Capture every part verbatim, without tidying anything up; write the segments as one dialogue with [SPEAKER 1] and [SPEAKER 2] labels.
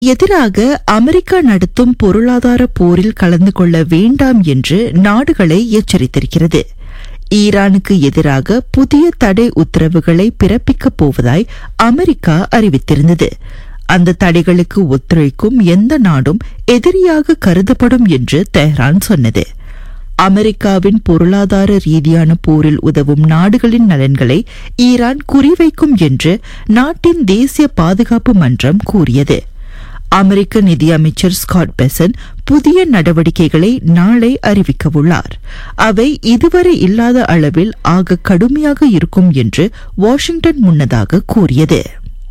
[SPEAKER 1] எதிராக அமெரிக்கா நடத்தும் பொருளாதார போரில் கலந்து கொள்ள வேண்டாம் என்று நாடுகளை எச்சரித்திருக்கிறது. ஈரானுக்கு எதிராக புதிய தடை உத்தரவுகளை பிறப்பிக்கப் போவதாய் அமெரிக்கா அறிவித்திருந்தது. அந்த தடைகளுக்கு ஒத்துழைக்கும் எந்த நாடும் எதிரியாக கருதப்படும் என்று தெஹ்ரான் சொன்னது. அமெரிக்காவின் பொருளாதார ரீதியான போரில் உதவும் நாடுகளின் நலன்களை ஈரான் குறிவைக்கும் என்று நாட்டின் தேசிய பாதுகாப்பு மன்றம் கூறியது. அமெரிக்க நிதியமைச்சர் ஸ்காட் பெசன் புதிய நடவடிக்கைகளை நாளை அறிவிக்கவுள்ளார். அவை இதுவரை இல்லாத அளவில் ஆக கடுமையாக இருக்கும் என்று வாஷிங்டன் முன்னதாக கூறியது.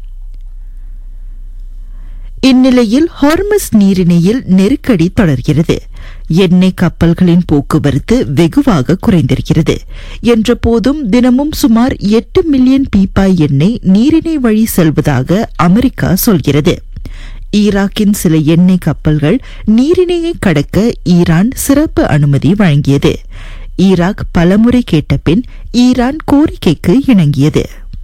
[SPEAKER 1] இந்நிலையில் ஹார்மஸ் நீரிணையில் நெருக்கடி தொடர்கிறது. எண்ணெய் கப்பல்களின் போக்குவரத்து வெகுவாக குறைந்திருக்கிறது. என்ற போதும் தினமும் சுமார் எட்டு மில்லியன் பீப்பாய் எண்ணெய் நீரிணை வழி செல்வதாக அமெரிக்கா சொல்கிறது. ஈராக்கின் சில எண்ணெய் கப்பல்கள் நீரிணையை கடக்க ஈரான் சிறப்பு அனுமதி வழங்கியது. ஈராக் பலமுறை கேட்ட பின் ஈரான் கோரிக்கைக்கு இணங்கியது.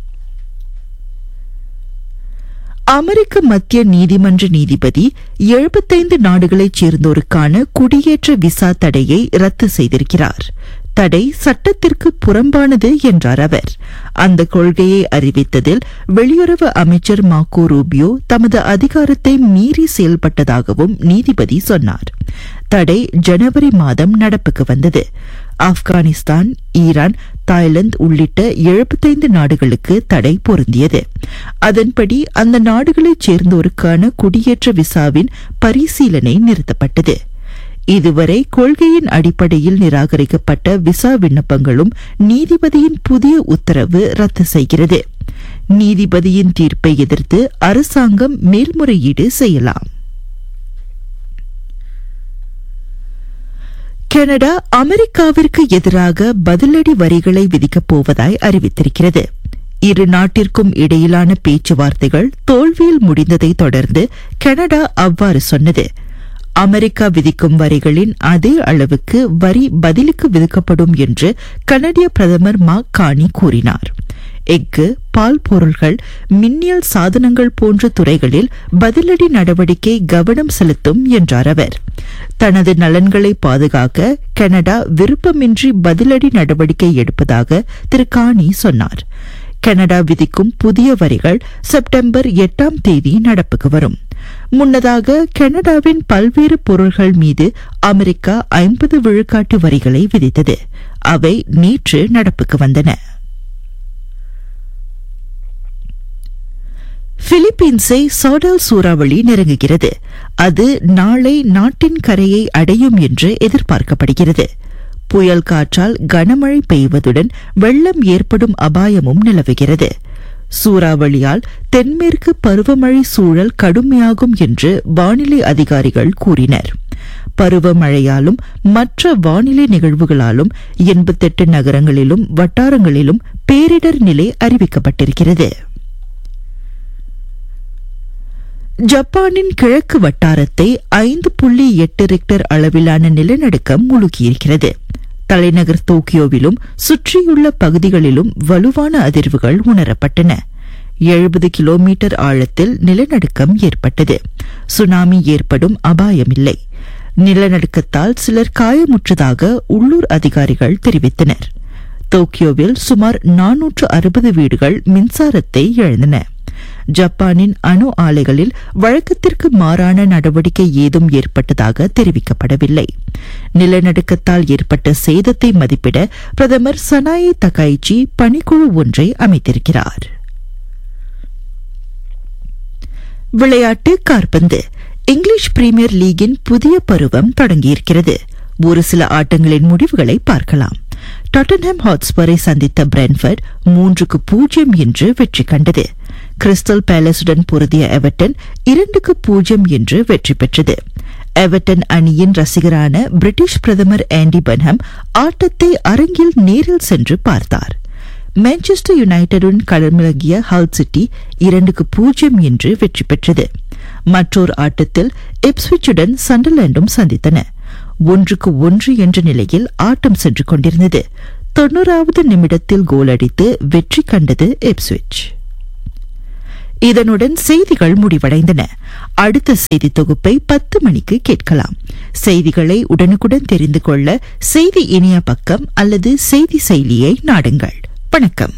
[SPEAKER 1] அமெரிக்க மத்திய நீதிமன்ற நீதிபதி எழுபத்தைந்து நாடுகளைச் சேர்ந்தோருக்கான குடியேற்ற விசா தடையை ரத்து செய்திருக்கிறார். தடை சட்டத்திற்கு புறம்பானது என்றார் அவர். அந்த கொள்கையை அறிவித்ததில் வெளியுறவு அமைச்சர் மார்க்கோ ரூபியோ தமது அதிகாரத்தை மீறி செயல்பட்டதாகவும் நீதிபதி சொன்னார். தடை ஜனவரி மாதம் நடப்புக்கு வந்தது. ஆப்கானிஸ்தான், ஈரான், தாய்லாந்து உள்ளிட்ட எழுபத்தைந்து நாடுகளுக்கு தடை பொருந்தியது. அதன்படி அந்த நாடுகளைச் சேர்ந்தோருக்கான குடியேற்ற விசாவின் பரிசீலனை நிறுத்தப்பட்டது. இதுவரை கொள்கையின் அடிப்படையில் நிராகரிக்கப்பட்ட விசா விண்ணப்பங்களும் நீதிபதியின் புதிய உத்தரவு ரத்து செய்கிறது. நீதிபதியின் தீர்ப்பை எதிர்த்து அரசாங்கம் மேல்முறையீடு செய்யலாம். கனடா அமெரிக்காவிற்கு எதிராக பதிலடி வரிகளை விதிக்கப் போவதாய் அறிவித்திருக்கிறது. இரு நாட்டிற்கும் இடையிலான பேச்சுவார்த்தைகள் தோல்வியில் முடிந்ததை தொடர்ந்து கனடா அவ்வாறு சொன்னது. அமெரிக்கா விதிக்கும் வரிகளின் அதே அளவுக்கு வரி பதிலுக்கு விதிக்கப்படும் என்று கனடிய பிரதமர் மார்க் கார்னி கூறினார். எஃகு, பால் பொருள்கள், மின்னியல் சாதனங்கள் போன்ற துறைகளில் பதிலடி நடவடிக்கை கவனம் செலுத்தும் என்றார் அவர். தனது நலன்களை பாதுகாக்க கனடா விருப்பமின்றி பதிலடி நடவடிக்கை எடுப்பதாக திரு கார்னி சொன்னார். கனடா விதிக்கும் புதிய வரிகள் செப்டம்பர் எட்டாம் தேதி நடப்புக்கு வரும். முன்னதாக கனடாவின் பல்வேறு பொருள்கள் மீது அமெரிக்கா ஐம்பது விழுக்காட்டு வரிகளை விதித்தது. அவை நேற்று நடப்புக்கு வந்தன. பிலிப்பீன்ஸை சோடல் சூறாவளி நெருங்குகிறது. அது நாளை நாட்டின் கரையை அடையும் என்று எதிர்பார்க்கப்படுகிறது. புயல் காற்றால் கனமழை பெய்வதுடன் வெள்ளம் ஏற்படும் அபாயமும் நிலவுகிறது. சூறாவளியால் தென்மேற்கு பருவமழை சூழல் கடுமையாகும் என்று வானிலை அதிகாரிகள் கூறினர். பருவமழையாலும் மற்ற வானிலை நிகழ்வுகளாலும் எண்பத்தெட்டு நகரங்களிலும் வட்டாரங்களிலும் பேரிடர் நிலை அறிவிக்கப்பட்டிருக்கிறது. ஜப்பானின் கிழக்கு வட்டாரத்தை ஐந்து புள்ளி எட்டு ரிக்டர் அளவிலான நிலநடுக்கம் முழுகியிருக்கிறது. தலைநகர் டோக்கியோவிலும் சுற்றியுள்ள பகுதிகளிலும் வலுவான அதிர்வுகள் உணரப்பட்டன. எழுபது கிலோமீட்டர் ஆழத்தில் நிலநடுக்கம் ஏற்பட்டது. சுனாமி ஏற்படும் அபாயமில்லை. நிலநடுக்கத்தால் சிலர் காயமுற்றதாக உள்ளூர் அதிகாரிகள் தெரிவித்தனர். டோக்கியோவில் சுமார் நானூற்று அறுபது வீடுகள் மின்சாரத்தை இழந்தன. ஜப்பானின் அணு ஆலைகளில் வழக்கத்திற்கு மாறான நடவடிக்கை ஏதும் ஏற்பட்டதாக தெரிவிக்கப்படவில்லை. நிலநடுக்கத்தால் ஏற்பட்ட சேதத்தை மதிப்பிட பிரதமர் சனாயி தகாய்ச்சி பணிக்குழு ஒன்றை அமைத்திருக்கிறார். விளையாட்டு காற்பந்து. இங்கிலீஷ் பிரீமியர் லீகின் புதிய பருவம் தொடங்கியிருக்கிறது. ஒரு சில ஆட்டங்களின் முடிவுகளை பார்க்கலாம். டாட்டன்ஹாம் ஹாட்ஸ்பரை சந்தித்த பிரென்ஃபர்ட் மூன்றுக்கு பூஜ்ஜியம் என்று வெற்றி கண்டது. கிறிஸ்டல் பேலஸுடன் பொருதிய எவர்டன் இரண்டுக்கு பூஜ்ஜியம் என்று வெற்றி பெற்றது. எவர்டன் அணியின் ரசிகரான பிரிட்டிஷ் பிரதமர் ஆண்டி பன்ஹாம் ஆட்டத்தை அரங்கில் நேரில் சென்று பார்த்தார். மான்செஸ்டர் யுனைடெடுடன் களமிறங்கிய ஹல் சிட்டி இரண்டுக்கு பூஜ்ஜியம் என்று வெற்றி பெற்றது. மற்றொரு ஆட்டத்தில் இப்ஸ்விச்சுடன் சண்டர்லாண்டும் சந்தித்தன. ஒன்றுக்கு ஒன்று என்ற நிலையில் ஆட்டம் சென்று கொண்டிருந்தது. தொன்னூறாவது நிமிடத்தில் கோல் அடித்து வெற்றி கண்டது இப்ஸ்விச். இதனுடன் செய்திகள் முடிவடைந்தன. அடுத்த செய்தி தொகுப்பை பத்து மணிக்கு கேட்கலாம். செய்திகளை உடனுக்குடன் தெரிந்து கொள்ள செய்தி இணைய பக்கம் அல்லது செய்தி செயலியை நாடுங்கள். வணக்கம்.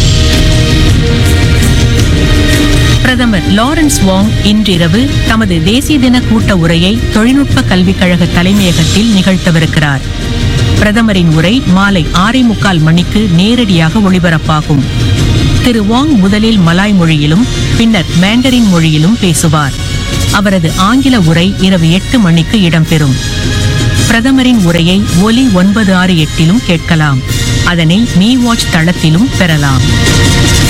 [SPEAKER 2] பிரதமர் லாரன்ஸ் வாங் இன்றிரவு தமது தேசிய தின கூட்ட உரையை தொழில்நுட்ப கல்விக் கழக தலைமையகத்தில் நிகழ்த்தவிருக்கிறார். பிரதமரின் உரை மாலை ஆறே முக்கால் மணிக்கு நேரடியாக ஒளிபரப்பாகும். திரு வாங் முதலில் மலாய் மொழியிலும் பின்னர் மேண்டரின் மொழியிலும் பேசுவார். அவரது ஆங்கில உரை இரவு எட்டு மணிக்கு இடம்பெறும். பிரதமரின் உரையை ஒலி ஒன்பது ஆறு எட்டிலும் கேட்கலாம். அதனை மீ வாட்ச் தளத்திலும் பெறலாம்.